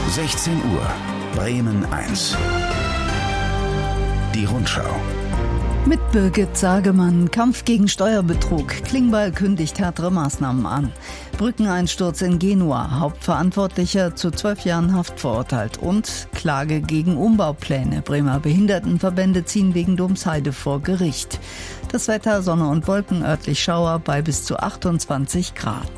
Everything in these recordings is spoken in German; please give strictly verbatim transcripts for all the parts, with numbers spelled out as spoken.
sechzehn Uhr, Bremen eins. Die Rundschau. Mit Birgit Sagemann. Kampf gegen Steuerbetrug. Klingbeil kündigt härtere Maßnahmen an. Brückeneinsturz in Genua. Hauptverantwortlicher zu zwölf Jahren Haft verurteilt. Und Klage gegen Umbaupläne. Bremer Behindertenverbände ziehen wegen Domsheide vor Gericht. Das Wetter: Sonne und Wolken, örtlich Schauer bei bis zu achtundzwanzig Grad.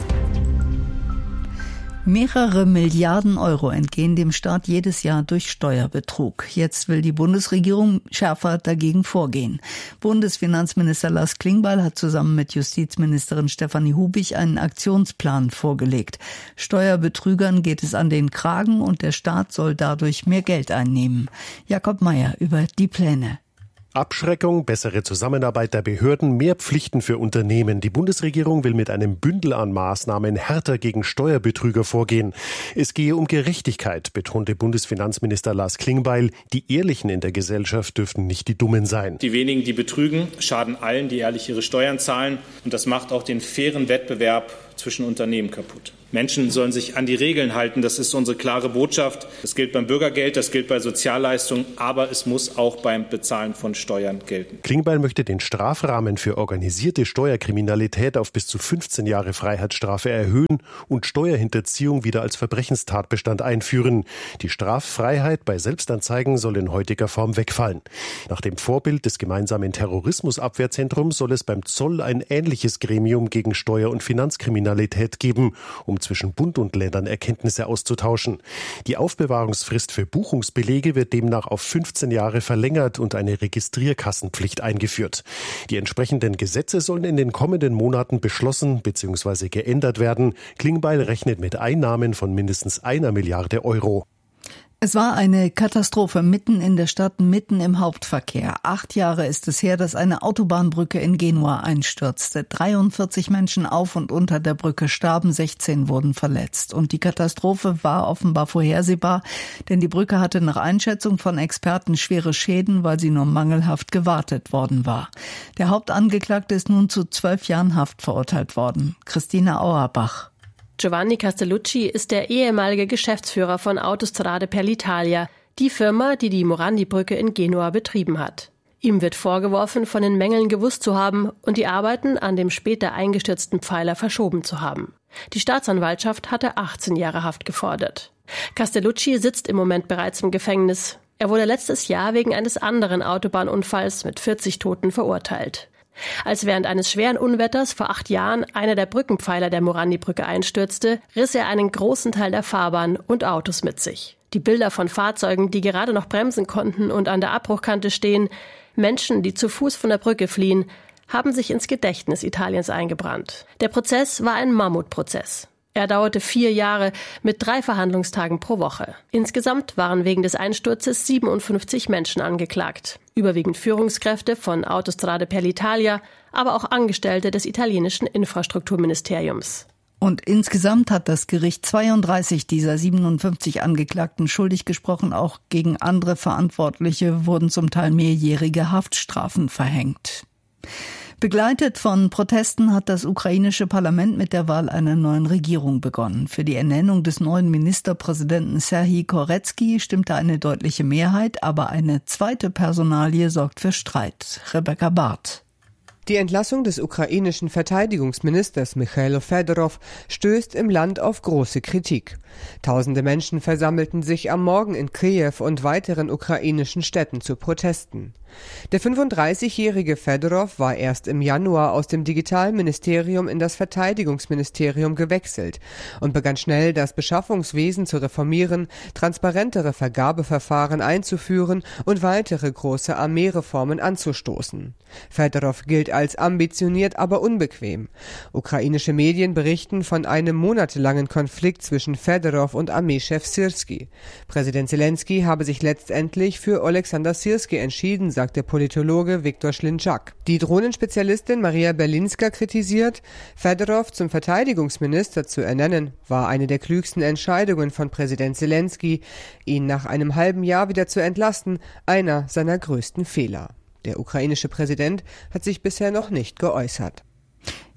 Mehrere Milliarden Euro entgehen dem Staat jedes Jahr durch Steuerbetrug. Jetzt will die Bundesregierung schärfer dagegen vorgehen. Bundesfinanzminister Lars Klingbeil hat zusammen mit Justizministerin Stefanie Hubig einen Aktionsplan vorgelegt. Steuerbetrügern geht es an den Kragen und der Staat soll dadurch mehr Geld einnehmen. Jakob Mayer über die Pläne. Abschreckung, bessere Zusammenarbeit der Behörden, mehr Pflichten für Unternehmen. Die Bundesregierung will mit einem Bündel an Maßnahmen härter gegen Steuerbetrüger vorgehen. Es gehe um Gerechtigkeit, betonte Bundesfinanzminister Lars Klingbeil. Die Ehrlichen in der Gesellschaft dürften nicht die Dummen sein. Die wenigen, die betrügen, schaden allen, die ehrlich ihre Steuern zahlen. Und das macht auch den fairen Wettbewerb zwischen Unternehmen kaputt. Menschen sollen sich an die Regeln halten. Das ist unsere klare Botschaft. Das gilt beim Bürgergeld, das gilt bei Sozialleistungen, aber es muss auch beim Bezahlen von Steuern gelten. Klingbeil möchte den Strafrahmen für organisierte Steuerkriminalität auf bis zu fünfzehn Jahre Freiheitsstrafe erhöhen und Steuerhinterziehung wieder als Verbrechenstatbestand einführen. Die Straffreiheit bei Selbstanzeigen soll in heutiger Form wegfallen. Nach dem Vorbild des gemeinsamen Terrorismusabwehrzentrums soll es beim Zoll ein ähnliches Gremium gegen Steuer- und Finanzkriminalität geben, um zwischen Bund und Ländern Erkenntnisse auszutauschen. Die Aufbewahrungsfrist für Buchungsbelege wird demnach auf fünfzehn Jahre verlängert und eine Registrierkassenpflicht eingeführt. Die entsprechenden Gesetze sollen in den kommenden Monaten beschlossen bzw. geändert werden. Klingbeil rechnet mit Einnahmen von mindestens einer Milliarde Euro. Es war eine Katastrophe mitten in der Stadt, mitten im Hauptverkehr. Acht Jahre ist es her, dass eine Autobahnbrücke in Genua einstürzte. dreiundvierzig Menschen auf und unter der Brücke starben, sechzehn wurden verletzt. Und die Katastrophe war offenbar vorhersehbar, denn die Brücke hatte nach Einschätzung von Experten schwere Schäden, weil sie nur mangelhaft gewartet worden war. Der Hauptangeklagte ist nun zu zwölf Jahren Haft verurteilt worden. Christina Auerbach. Giovanni Castellucci ist der ehemalige Geschäftsführer von Autostrade per l'Italia, die Firma, die die Morandi-Brücke in Genua betrieben hat. Ihm wird vorgeworfen, von den Mängeln gewusst zu haben und die Arbeiten an dem später eingestürzten Pfeiler verschoben zu haben. Die Staatsanwaltschaft hatte achtzehn Jahre Haft gefordert. Castellucci sitzt im Moment bereits im Gefängnis. Er wurde letztes Jahr wegen eines anderen Autobahnunfalls mit vierzig Toten verurteilt. Als während eines schweren Unwetters vor acht Jahren einer der Brückenpfeiler der Morandi-Brücke einstürzte, riss er einen großen Teil der Fahrbahn und Autos mit sich. Die Bilder von Fahrzeugen, die gerade noch bremsen konnten und an der Abbruchkante stehen, Menschen, die zu Fuß von der Brücke fliehen, haben sich ins Gedächtnis Italiens eingebrannt. Der Prozess war ein Mammutprozess. Er dauerte vier Jahre mit drei Verhandlungstagen pro Woche. Insgesamt waren wegen des Einsturzes siebenundfünfzig Menschen angeklagt. Überwiegend Führungskräfte von Autostrade per l'Italia, aber auch Angestellte des italienischen Infrastrukturministeriums. Und insgesamt hat das Gericht zweiunddreißig dieser siebenundfünfzig Angeklagten schuldig gesprochen. Auch gegen andere Verantwortliche wurden zum Teil mehrjährige Haftstrafen verhängt. Begleitet von Protesten hat das ukrainische Parlament mit der Wahl einer neuen Regierung begonnen. Für die Ernennung des neuen Ministerpräsidenten Serhij Koretsky stimmte eine deutliche Mehrheit, aber eine zweite Personalie sorgt für Streit. Rebecca Barth. Die Entlassung des ukrainischen Verteidigungsministers Michailo Fedorov stößt im Land auf große Kritik. Tausende Menschen versammelten sich am Morgen in Kiew und weiteren ukrainischen Städten zu Protesten. Der fünfunddreißigjährige Fedorov war erst im Januar aus dem Digitalministerium in das Verteidigungsministerium gewechselt und begann schnell, das Beschaffungswesen zu reformieren, transparentere Vergabeverfahren einzuführen und weitere große Armeereformen anzustoßen. Fedorov gilt als ambitioniert, aber unbequem. Ukrainische Medien berichten von einem monatelangen Konflikt zwischen Fedorov und Armeechef Syrski. Präsident Zelensky habe sich letztendlich für Oleksandr Syrski entschieden, sagt der Politologe Viktor Schlinczak. Die Drohnenspezialistin Maria Berlinska kritisiert, Fedorov zum Verteidigungsminister zu ernennen, war eine der klügsten Entscheidungen von Präsident Zelensky. Ihn nach einem halben Jahr wieder zu entlassen, einer seiner größten Fehler. Der ukrainische Präsident hat sich bisher noch nicht geäußert.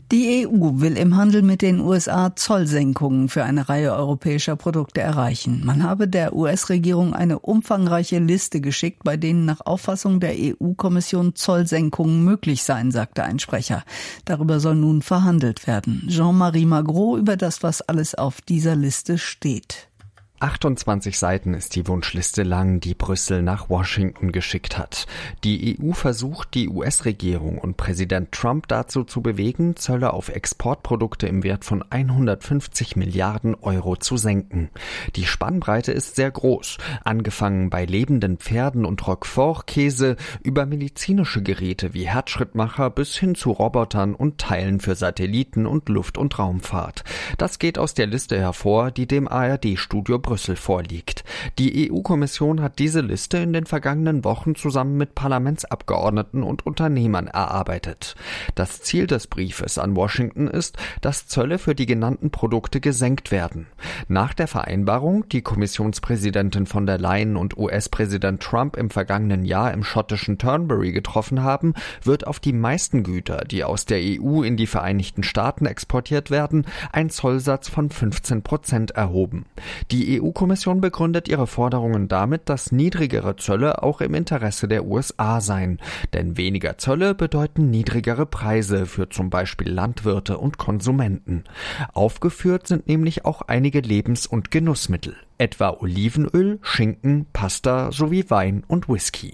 Die E U will im Handel mit den U S A Zollsenkungen für eine Reihe europäischer Produkte erreichen. Man habe der U S-Regierung eine umfangreiche Liste geschickt, bei denen nach Auffassung der E U-Kommission Zollsenkungen möglich seien, sagte ein Sprecher. Darüber soll nun verhandelt werden. Jean-Marie Magro über das, was alles auf dieser Liste steht. achtundzwanzig Seiten ist die Wunschliste lang, die Brüssel nach Washington geschickt hat. Die E U versucht, die U S-Regierung und Präsident Trump dazu zu bewegen, Zölle auf Exportprodukte im Wert von hundertfünfzig Milliarden Euro zu senken. Die Spannbreite ist sehr groß, angefangen bei lebenden Pferden und Roquefort-Käse über medizinische Geräte wie Herzschrittmacher bis hin zu Robotern und Teilen für Satelliten und Luft- und Raumfahrt. Das geht aus der Liste hervor, die dem A R D-Studio Brüssel vorliegt. Die E U-Kommission hat diese Liste in den vergangenen Wochen zusammen mit Parlamentsabgeordneten und Unternehmern erarbeitet. Das Ziel des Briefes an Washington ist, dass Zölle für die genannten Produkte gesenkt werden. Nach der Vereinbarung, die Kommissionspräsidentin von der Leyen und U S-Präsident Trump im vergangenen Jahr im schottischen Turnberry getroffen haben, wird auf die meisten Güter, die aus der E U in die Vereinigten Staaten exportiert werden, ein Zollsatz von fünfzehn Prozent erhoben. Die E U-Kommission begründet ihre Forderungen damit, dass niedrigere Zölle auch im Interesse der U S A seien. Denn weniger Zölle bedeuten niedrigere Preise für zum Beispiel Landwirte und Konsumenten. Aufgeführt sind nämlich auch einige Lebens- und Genussmittel, etwa Olivenöl, Schinken, Pasta sowie Wein und Whisky.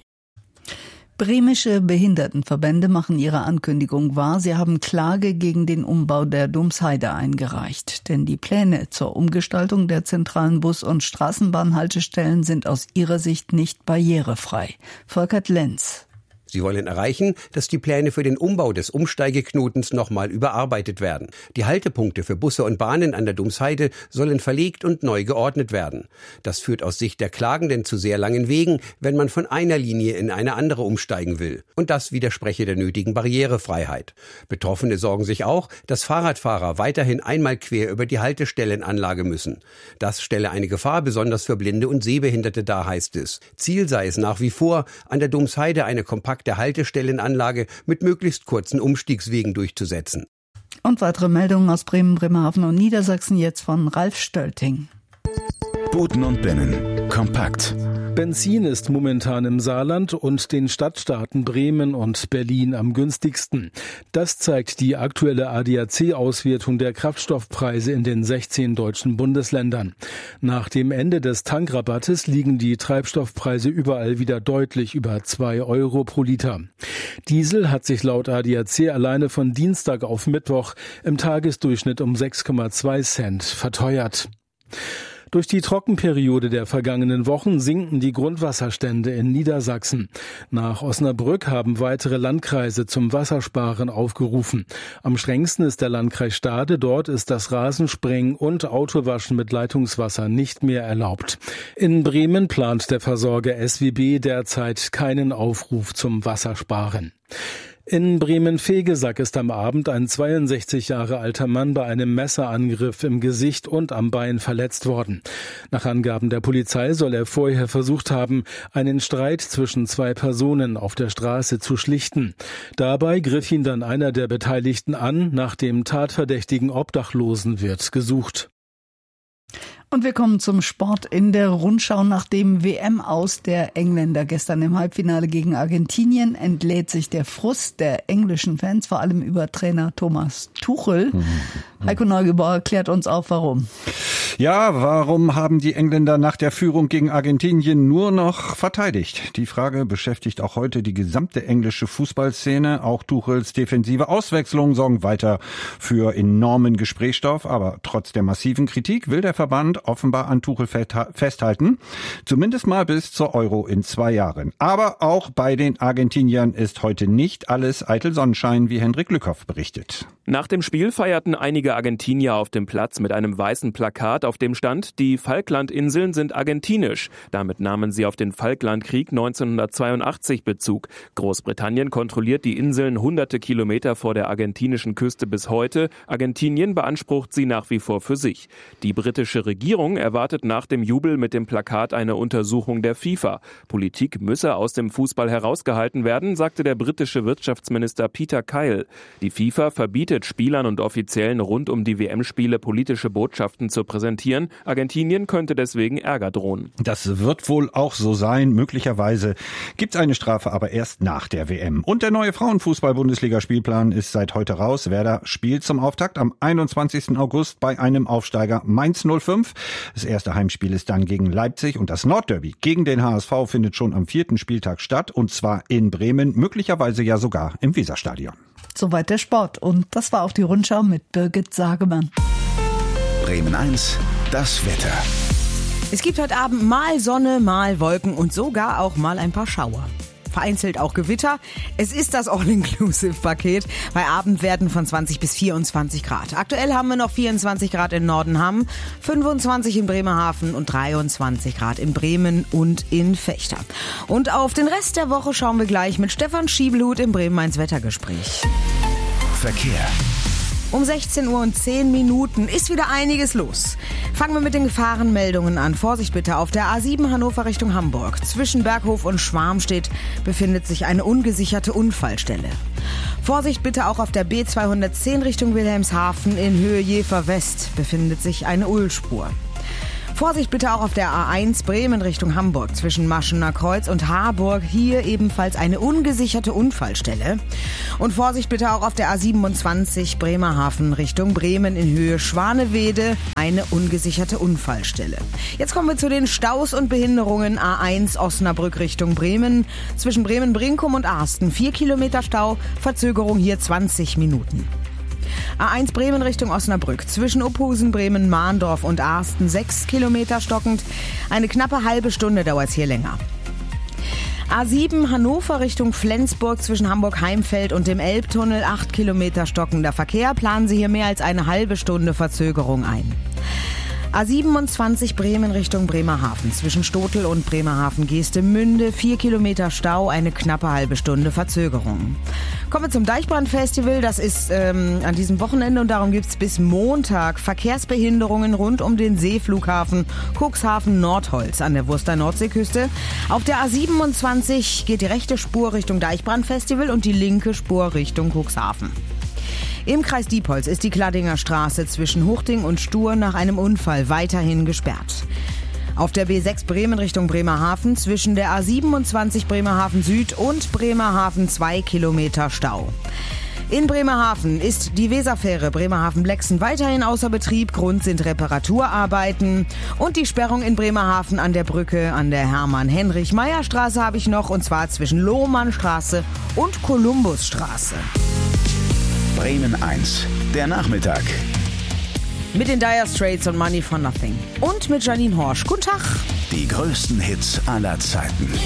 Bremische Behindertenverbände machen ihre Ankündigung wahr. Sie haben Klage gegen den Umbau der Domsheide eingereicht. Denn die Pläne zur Umgestaltung der zentralen Bus- und Straßenbahnhaltestellen sind aus ihrer Sicht nicht barrierefrei. Volkert Lenz. Sie wollen erreichen, dass die Pläne für den Umbau des Umsteigeknotens nochmal überarbeitet werden. Die Haltepunkte für Busse und Bahnen an der Domsheide sollen verlegt und neu geordnet werden. Das führt aus Sicht der Klagenden zu sehr langen Wegen, wenn man von einer Linie in eine andere umsteigen will. Und das widerspreche der nötigen Barrierefreiheit. Betroffene sorgen sich auch, dass Fahrradfahrer weiterhin einmal quer über die Haltestellenanlage müssen. Das stelle eine Gefahr besonders für Blinde und Sehbehinderte dar, heißt es. Ziel sei es nach wie vor, an der Domsheide eine kompakte der Haltestellenanlage mit möglichst kurzen Umstiegswegen durchzusetzen. Und weitere Meldungen aus Bremen, Bremerhaven und Niedersachsen jetzt von Ralf Stölting. Boten und Binnen. Kompakt. Benzin ist momentan im Saarland und den Stadtstaaten Bremen und Berlin am günstigsten. Das zeigt die aktuelle A D A C-Auswertung der Kraftstoffpreise in den sechzehn deutschen Bundesländern. Nach dem Ende des Tankrabattes liegen die Treibstoffpreise überall wieder deutlich über zwei Euro pro Liter. Diesel hat sich laut A D A C alleine von Dienstag auf Mittwoch im Tagesdurchschnitt um sechs Komma zwei Cent verteuert. Durch die Trockenperiode der vergangenen Wochen sinken die Grundwasserstände in Niedersachsen. Nach Osnabrück haben weitere Landkreise zum Wassersparen aufgerufen. Am strengsten ist der Landkreis Stade. Dort ist das Rasensprengen und Autowaschen mit Leitungswasser nicht mehr erlaubt. In Bremen plant der Versorger S W B derzeit keinen Aufruf zum Wassersparen. In Bremen-Vegesack ist am Abend ein zweiundsechzig Jahre alter Mann bei einem Messerangriff im Gesicht und am Bein verletzt worden. Nach Angaben der Polizei soll er vorher versucht haben, einen Streit zwischen zwei Personen auf der Straße zu schlichten. Dabei griff ihn dann einer der Beteiligten an. Nach dem tatverdächtigen Obdachlosen wird gesucht. Und wir kommen zum Sport in der Rundschau. Nach dem W M-Aus der Engländer gestern im Halbfinale gegen Argentinien entlädt sich der Frust der englischen Fans, vor allem über Trainer Thomas Tuchel. Mhm. Heiko Neugebauer klärt uns auf, warum. Ja, warum haben die Engländer nach der Führung gegen Argentinien nur noch verteidigt? Die Frage beschäftigt auch heute die gesamte englische Fußballszene. Auch Tuchels defensive Auswechslungen sorgen weiter für enormen Gesprächsstoff. Aber trotz der massiven Kritik will der Verband offenbar an Tuchel festhalten. Zumindest mal bis zur Euro in zwei Jahren. Aber auch bei den Argentiniern ist heute nicht alles eitel Sonnenschein, wie Hendrik Lückhoff berichtet. Nach dem Spiel feierten einige Argentinier auf dem Platz mit einem weißen Plakat, auf dem stand: Die Falklandinseln sind argentinisch. Damit nahmen sie auf den Falklandkrieg neunzehnhundertzweiundachtzig Bezug. Großbritannien kontrolliert die Inseln hunderte Kilometer vor der argentinischen Küste bis heute. Argentinien beansprucht sie nach wie vor für sich. Die britische Regierung Regierung erwartet nach dem Jubel mit dem Plakat eine Untersuchung der FIFA. Politik müsse aus dem Fußball herausgehalten werden, sagte der britische Wirtschaftsminister Peter Kyle. Die FIFA verbietet Spielern und Offiziellen rund um die W M-Spiele politische Botschaften zu präsentieren. Argentinien könnte deswegen Ärger drohen. Das wird wohl auch so sein. Möglicherweise gibt es eine Strafe, aber erst nach der W M. Und der neue Frauenfußball-Bundesliga-Spielplan ist seit heute raus. Werder spielt zum Auftakt am einundzwanzigsten August bei einem Aufsteiger Mainz null fünf. Das erste Heimspiel ist dann gegen Leipzig und das Nordderby gegen den H S V findet schon am vierten Spieltag statt und zwar in Bremen, möglicherweise ja sogar im Weserstadion. Soweit der Sport und das war auch die Rundschau mit Birgit Sagemann. Bremen eins, das Wetter. Es gibt heute Abend mal Sonne, mal Wolken und sogar auch mal ein paar Schauer. Vereinzelt auch Gewitter. Es ist das All-Inclusive-Paket. Bei Abendwerten von zwanzig bis vierundzwanzig Grad. Aktuell haben wir noch vierundzwanzig Grad in Nordenham, fünfundzwanzig in Bremerhaven und dreiundzwanzig Grad in Bremen und in Vechta. Und auf den Rest der Woche schauen wir gleich mit Stefan Schiebelhut im Bremen-Mainz-Wettergespräch. Verkehr. Um sechzehn Uhr und zehn Minuten ist wieder einiges los. Fangen wir mit den Gefahrenmeldungen an. Vorsicht bitte, auf der A sieben Hannover Richtung Hamburg. Zwischen Berghof und Schwarmstedt befindet sich eine ungesicherte Unfallstelle. Vorsicht bitte auch auf der B zweihundertzehn Richtung Wilhelmshaven in Höhe Jever West befindet sich eine Uhlspur. Vorsicht bitte auch auf der A eins Bremen Richtung Hamburg zwischen Maschener Kreuz und Harburg. Hier ebenfalls eine ungesicherte Unfallstelle. Und Vorsicht bitte auch auf der A siebenundzwanzig Bremerhaven Richtung Bremen in Höhe Schwanewede. Eine ungesicherte Unfallstelle. Jetzt kommen wir zu den Staus und Behinderungen. A eins Osnabrück Richtung Bremen. Zwischen Bremen-Brinkum und Arsten vier Kilometer Stau. Verzögerung hier zwanzig Minuten. A eins Bremen Richtung Osnabrück. Zwischen Uphusen, Bremen, Mahndorf und Arsten sechs Kilometer stockend. Eine knappe halbe Stunde dauert es hier länger. A sieben Hannover Richtung Flensburg zwischen Hamburg-Heimfeld und dem Elbtunnel acht Kilometer stockender Verkehr. Planen Sie hier mehr als eine halbe Stunde Verzögerung ein. A siebenundzwanzig Bremen Richtung Bremerhaven. Zwischen Stotel und Bremerhaven-Geestemünde vier Kilometer Stau, eine knappe halbe Stunde Verzögerung. Kommen wir zum Deichbrand-Festival. Das ist ähm, an diesem Wochenende und darum gibt es bis Montag Verkehrsbehinderungen rund um den Seeflughafen Cuxhaven-Nordholz an der Wurster Nordseeküste. Auf der A siebenundzwanzig geht die rechte Spur Richtung Deichbrand-Festival und die linke Spur Richtung Cuxhaven. Im Kreis Diepholz ist die Kladdinger Straße zwischen Huchting und Stur nach einem Unfall weiterhin gesperrt. Auf der B sechs Bremen Richtung Bremerhaven zwischen der A siebenundzwanzig Bremerhaven Süd und Bremerhaven zwei Kilometer Stau. In Bremerhaven ist die Weserfähre Bremerhaven-Blexen weiterhin außer Betrieb. Grund sind Reparaturarbeiten. Und die Sperrung in Bremerhaven an der Brücke an der Hermann-Heinrich-Meyer-Straße habe ich noch, und zwar zwischen Lohmannstraße und Kolumbusstraße. Bremen eins, der Nachmittag. Mit den Dire Straits und Money for Nothing. Und mit Janine Horsch. Guten Tag. Die größten Hits aller Zeiten.